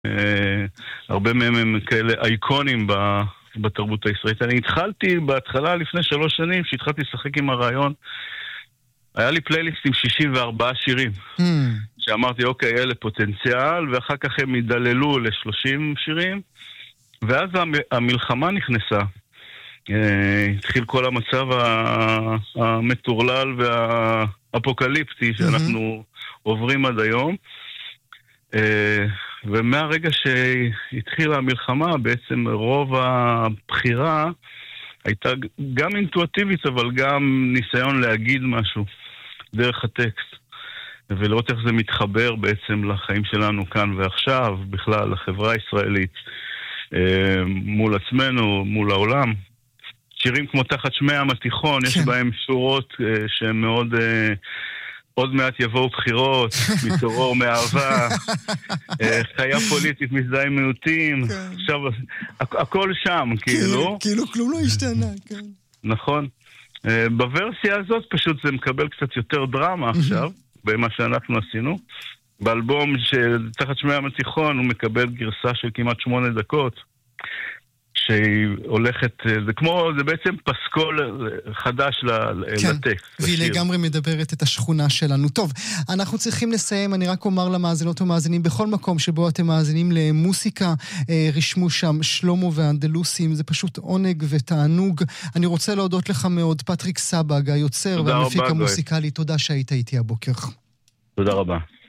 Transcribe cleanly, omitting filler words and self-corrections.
הרבה מהם הם כאלה אייקונים בתרבות הישראלית. אני התחלתי בהתחלה לפני 3 שנים, שהתחלתי לשחק עם הרעיון, היה לי פלייליסט עם 64 שירים. שאמרתי, אוקיי, אלה פוטנציאל, ואחר כך הם ידללו ל-30 שירים, ואז המלחמה נכנסה. התחיל כל המצב המטורלל והאפוקליפטי שאנחנו עוברים עד היום. ומהרגע שהתחילה המלחמה, בעצם רוב הבחירה הייתה גם אינטואטיבית, אבל גם ניסיון להגיד משהו דרך הטקסט. ולראות איך זה מתחבר בעצם לחיים שלנו כאן ועכשיו, בכלל, לחברה הישראלית, מול עצמנו, מול העולם. שירים כמו תחת שמי ים התיכון, יש בהם שורות שהן מאוד... עוד מעט יבואו בחירות, מטרור, מאהבה, חיה פוליטית, מזדהה עם מיעוטים, עכשיו, הכל שם, כאילו. כאילו כלום לא השתנה, כן. נכון. בוורסיה הזאת פשוט זה מקבל קצת יותר דרמה עכשיו, במה שאנחנו עשינו. באלבום שתחת שמי ים התיכון הוא מקבל גרסה של כמעט 8 דקות, שהיא הולכת, זה בעצם פסקול חדש לטקסט. והיא לגמרי מדברת את השכונה שלנו. טוב, אנחנו צריכים לסיים, אני רק אומר למאזינות ומאזינים, בכל מקום שבו אתם מאזינים למוסיקה, רשמו שם שלומו ואנדלוסים, זה פשוט עונג ותענוג. אני רוצה להודות לך מאוד, פטריק סבג, היוצר והמפיק המוסיקלי, תודה שהיית איתי הבוקר. תודה רבה.